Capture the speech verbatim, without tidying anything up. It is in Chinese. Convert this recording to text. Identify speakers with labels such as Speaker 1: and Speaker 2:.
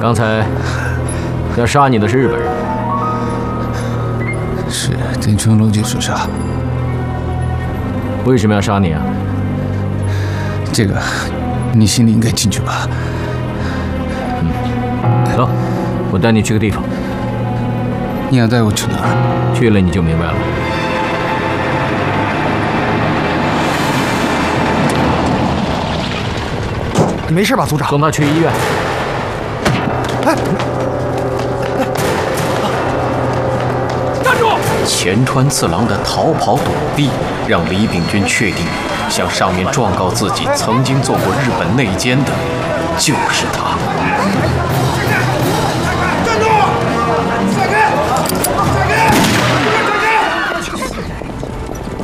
Speaker 1: 刚才要杀你的是日本人。
Speaker 2: 是田川楼介所杀。
Speaker 1: 为什么要杀你啊？
Speaker 2: 这个，你心里应该清楚吧？
Speaker 1: 嗯，走，我带你去个地方。
Speaker 2: 你要带我去哪儿？
Speaker 1: 去了你就明白了。
Speaker 3: 你没事吧，组长？
Speaker 1: 送他去医院。
Speaker 3: 哎，
Speaker 4: 站住！前川次郎的逃跑躲避，让李秉钧确定，向上面状告自己曾经做过日本内奸的，就是他。